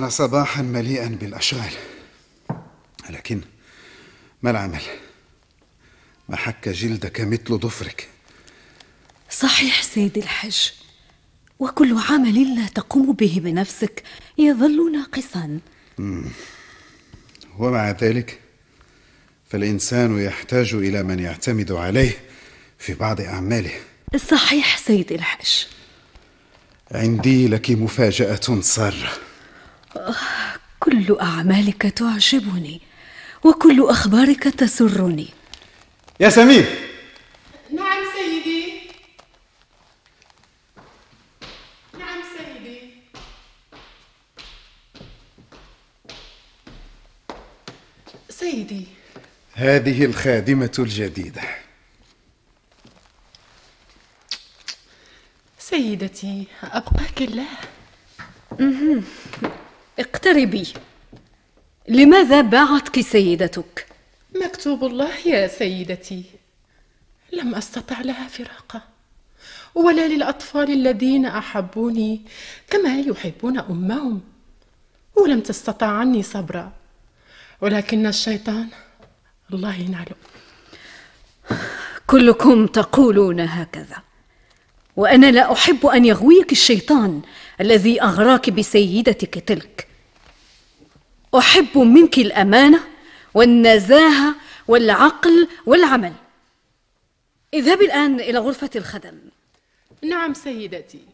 أصبحنا صباحا مليئا بالأشغال، لكن ما العمل؟ ما حك جلدك مثل ضفرك. صحيح سيد الحج، وكل عمل لا تقوم به بنفسك يظل ناقصا. ومع ذلك فالإنسان يحتاج إلى من يعتمد عليه في بعض أعماله. صحيح سيد الحج. عندي لك مفاجأة سارة. كل أعمالك تعجبني وكل أخبارك تسرني. يا سمير. نعم سيدي. نعم سيدي. سيدي، هذه الخادمة الجديدة. سيدتي أبقاك الله. اقتربي. لماذا باعتك سيدتك؟ مكتوب الله يا سيدتي، لم أستطع لها فراقه، ولا للأطفال الذين أحبوني كما يحبون أمهم، ولم تستطع عني صبرا، ولكن الشيطان الله ينعله. كلكم تقولون هكذا، وأنا لا أحب أن يغويك الشيطان الذي أغراك بسيدتك تلك. أحب منك الأمانة والنزاهة والعقل والعمل. اذهبي الآن إلى غرفة الخدم. نعم سيدتي.